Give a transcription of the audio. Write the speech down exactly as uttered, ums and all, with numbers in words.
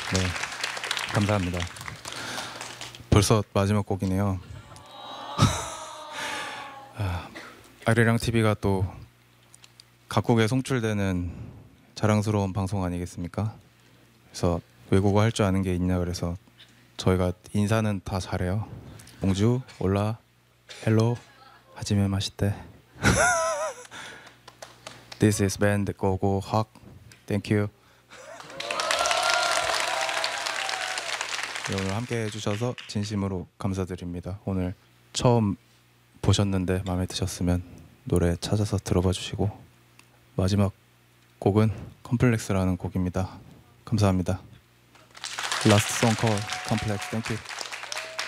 네, 감사합니다. 벌써 마지막 곡이네요. 아, 아리랑 티비가 또 각국에 송출되는 자랑스러운 방송 아니겠습니까? 그래서 외국어 할 줄 아는 게 있냐 그래서 저희가 인사는 다 잘해요. 봉주, 올라, 헬로, 하지메 마시테. This is band Go Go Hawk. Thank you. 네, 오늘 함께 해주셔서 진심으로 감사드립니다. 오늘 처음 보셨는데 마음에 드셨으면 노래 찾아서 들어봐 주시고 마지막 곡은 컴플렉스라는 곡입니다. 감사합니다. Last song called Complex. Thank you.